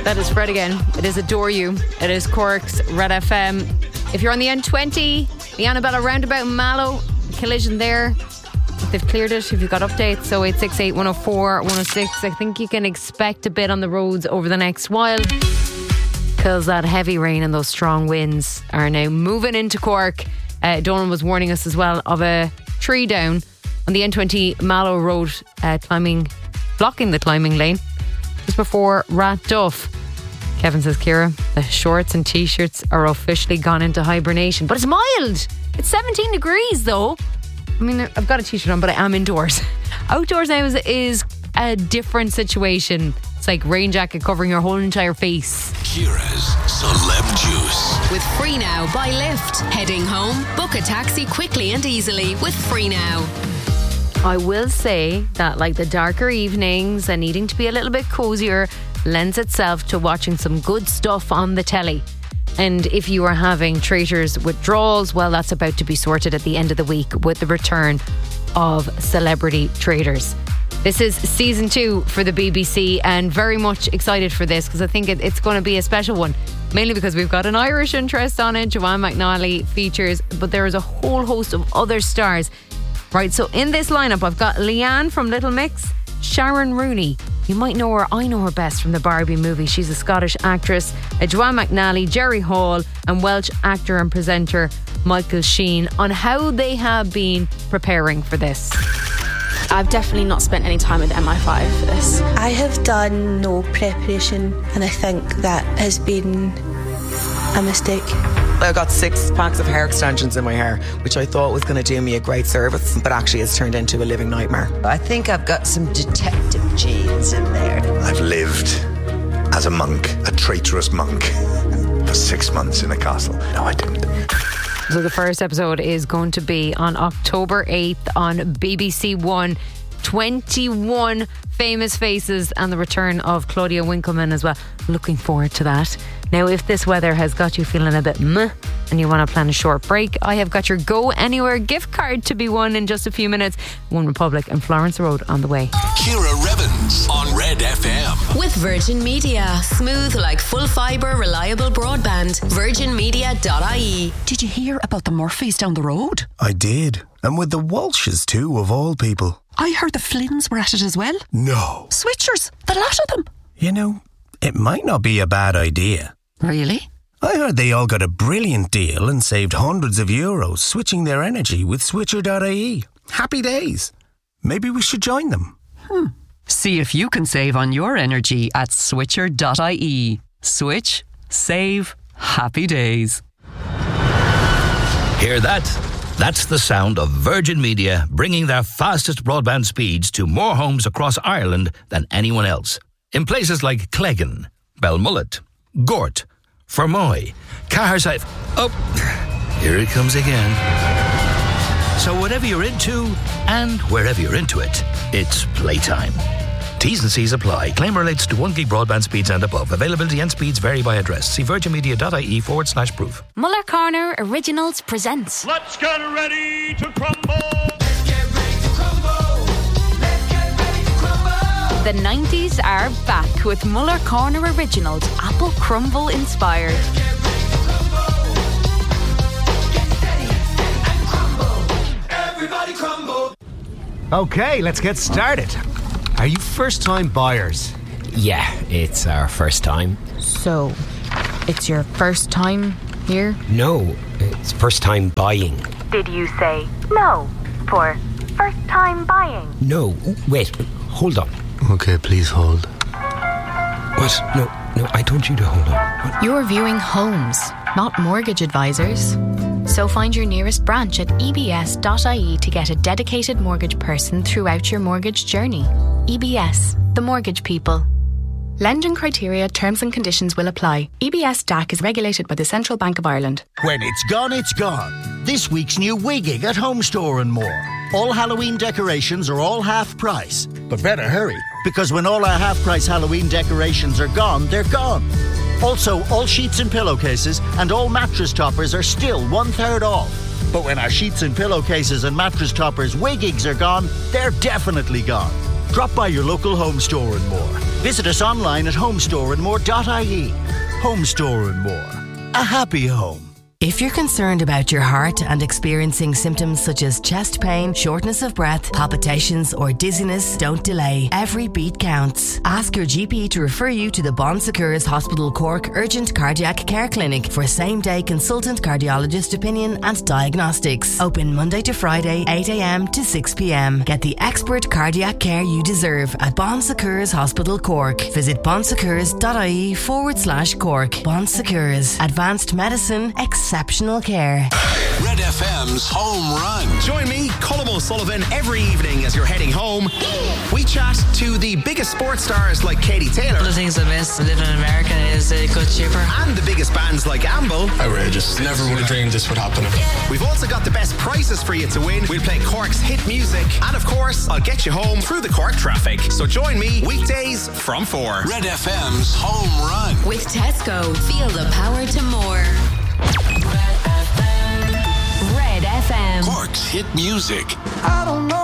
That is Fred again. It is Adore You. It is Cork's Red FM. If you're on the N20, the Annabella roundabout in Mallow, collision there. If they've cleared it, if you've got updates, so 0868 104 106. I think you can expect a bit on the roads over the next while, because that heavy rain and those strong winds are now moving into Cork. Donald was warning us as well of a tree down on the N20 Mallow Road, blocking the climbing lane just before Ratduff. Kevin says, Ciara, the shorts and t-shirts are officially gone into hibernation. But it's mild. It's 17 degrees though. I mean, I've got a t-shirt on, but I am indoors. Outdoors now is a different situation. It's like rain jacket covering your whole entire face. Ciara's Celeb Juice. With Free Now by Lyft. Heading home? Book a taxi quickly and easily with Free Now. I will say that like the darker evenings and needing to be a little bit cozier lends itself to watching some good stuff on the telly. And if you are having Traitors withdrawals, well, that's about to be sorted at the end of the week with the return of Celebrity Traitors. This is season 2 for the BBC, and very much excited for this because I think it's going to be a special one, mainly because we've got an Irish interest on it. Joanne McNally features, but there is a whole host of other stars. Right, so in this lineup, I've got Leanne from Little Mix, Sharon Rooney. You might know her, I know her best from the Barbie movie. She's a Scottish actress. Joanne McNally, Jerry Hall, and Welsh actor and presenter Michael Sheen on how they have been preparing for this. I've definitely not spent any time with MI5 for this. I have done no preparation, and I think that has been a mistake. I got 6 packs of hair extensions in my hair, which I thought was going to do me a great service, but actually it's turned into a living nightmare. I think I've got some detective genes in there. I've lived as a monk, a traitorous monk, for 6 months in a castle. No, I didn't. So the first episode is going to be on October 8th on BBC One. 21 famous faces and the return of Claudia Winkleman as well. Looking forward to that. Now, if this weather has got you feeling a bit meh and you want to plan a short break, I have got your Go Anywhere gift card to be won in just a few minutes. One Republic and Florence Road on the way. Ciara Revens on Red FM. With Virgin Media. Smooth like full fibre, reliable broadband. virginmedia.ie. Did you hear about the Murphys down the road? I did. And with the Walshes too, of all people. I heard the Flynns were at it as well. No. Switchers, the lot of them. You know, it might not be a bad idea. Really? I heard they all got a brilliant deal and saved hundreds of euros switching their energy with Switcher.ie. Happy days. Maybe we should join them. See if you can save on your energy at Switcher.ie. Switch, save, happy days. Hear that? That's the sound of Virgin Media bringing their fastest broadband speeds to more homes across Ireland than anyone else. In places like Cleggan, Belmullet, Gort, Fermoy, Caherside. Oh, here it comes again. So whatever you're into and wherever you're into it, it's playtime. T's and C's apply. Claim relates to 1 gig broadband speeds and above. Availability and speeds vary by address. See virginmedia.ie/proof. Muller Corner Originals presents. Let's get ready to crumble. The 90s are back with Muller Corner Originals, Apple Crumble inspired. Everybody crumble. Okay, let's get started. Are you first-time buyers? Yeah, it's our first time. So, it's your first time here? No, it's first time buying. Did you say no for first time buying? No, wait, hold on. Okay, please hold. What? No, I told you to hold on. What? You're viewing homes, not mortgage advisors. So find your nearest branch at ebs.ie to get a dedicated mortgage person throughout your mortgage journey. EBS, the mortgage people. Lending criteria, terms and conditions will apply. EBS DAC is regulated by the Central Bank of Ireland. When it's gone, it's gone. This week's new Wigging at Home Store and more. All Halloween decorations are all half price. But better hurry, because when all our half price Halloween decorations are gone, they're gone. Also, all sheets and pillowcases and all mattress toppers are still 1/3 off. But when our sheets and pillowcases and mattress toppers Wiggings are gone, they're definitely gone. Drop by your local Home Store and more. Visit us online at homestoreandmore.ie. Home Store and More. A happy home. If you're concerned about your heart and experiencing symptoms such as chest pain, shortness of breath, palpitations or dizziness, don't delay. Every beat counts. Ask your GP to refer you to the Bon Secours Hospital Cork Urgent Cardiac Care Clinic for same-day consultant cardiologist opinion and diagnostics. Open Monday to Friday, 8 a.m. to 6 p.m. Get the expert cardiac care you deserve at Bon Secours Hospital Cork. Visit bonsecours.ie/Cork. Bon Secours. Advanced medicine, exceptional care. Red FM's Home Run. Join me, Colm O'Sullivan, every evening as you're heading home. We chat to the biggest sports stars like Katie Taylor. One of the things I miss living in America is it got cheaper. And the biggest bands like Amble. Outrageous. Never would have dreamed this would happen. We've also got the best prizes for you to win. We'll play Cork's hit music. And of course, I'll get you home through the Cork traffic. So join me weekdays from 4. Red FM's Home Run. With Tesco, feel the power to more. Red FM. Cork's hit music. I don't know.